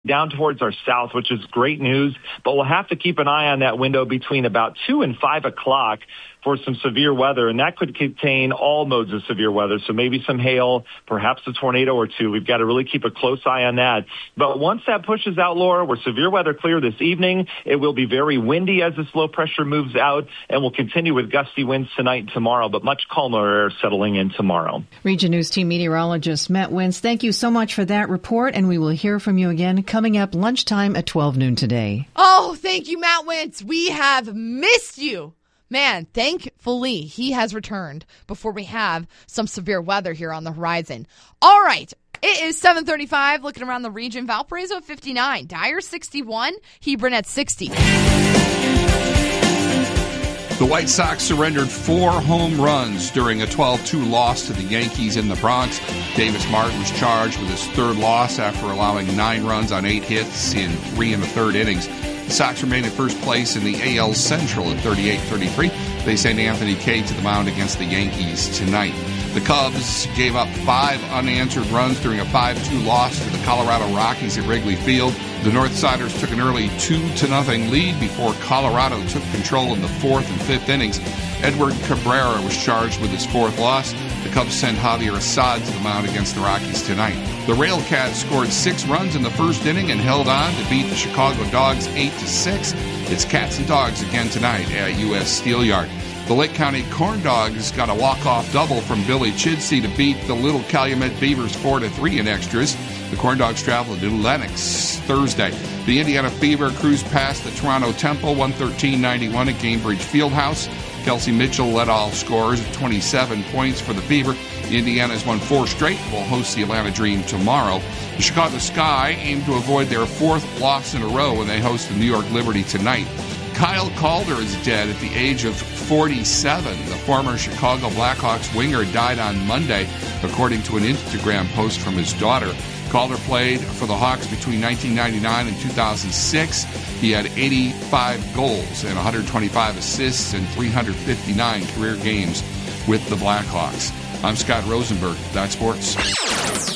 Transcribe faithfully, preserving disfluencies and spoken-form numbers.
down towards our south, which is great news, but we'll have to keep an eye on that window between about two and five o'clock for some severe weather, and that could contain all modes of severe weather, so maybe some hail, perhaps a tornado or two. We've got to really keep a close eye on that. But once that pushes out, Laura, we're severe weather clear this evening. It will be very windy as this low pressure moves out, and we'll continue with gusty winds tonight and tomorrow, but much calmer air settling in tomorrow. Region News Team meteorologist Matt Wentz, thank you so much for that report, and we will hear from you again coming up lunchtime at twelve noon today. Oh, thank you, Matt Wentz. We have missed you. Man, thankfully, he has returned before we have some severe weather here on the horizon. All right, it is seven thirty-five. Looking around the region, Valparaiso at fifty-nine, Dyer sixty-one, Hebron at sixty. The White Sox surrendered four home runs during a twelve two loss to the Yankees in the Bronx. Davis Martin was charged with his third loss after allowing nine runs on eight hits in three and a third innings. The Sox remain in first place in the A L Central at thirty-eight thirty-three. They send Anthony Kay to the mound against the Yankees tonight. The Cubs gave up five unanswered runs during a five two loss to the Colorado Rockies at Wrigley Field. The Northsiders took an early two to nothing lead before Colorado took control in the fourth and fifth innings. Edward Cabrera was charged with his fourth loss. The Cubs send Javier Assad to the mound against the Rockies tonight. The Railcats scored six runs in the first inning and held on to beat the Chicago Dogs eight to six. It's Cats and Dogs again tonight at U S Steel Yard. The Lake County Corn Dogs got a walk-off double from Billy Chidsey to beat the Little Calumet Beavers four to three in extras. The Corn Dogs travel to Lenox Thursday. The Indiana Fever cruised past the Toronto Temple one thirteen ninety-one at Cambridge Fieldhouse. Kelsey Mitchell led all scorers at twenty-seven points for the Fever. The Indiana's won four straight, will host the Atlanta Dream tomorrow. The Chicago Sky aim to avoid their fourth loss in a row when they host the New York Liberty tonight. Kyle Calder is dead at the age of forty-seven. The former Chicago Blackhawks winger died on Monday, according to an Instagram post from his daughter. Calder played for the Hawks between nineteen ninety-nine and two thousand six. He had eighty-five goals and one hundred twenty-five assists in three hundred fifty-nine career games with the Blackhawks. I'm Scott Rosenberg. That's sports.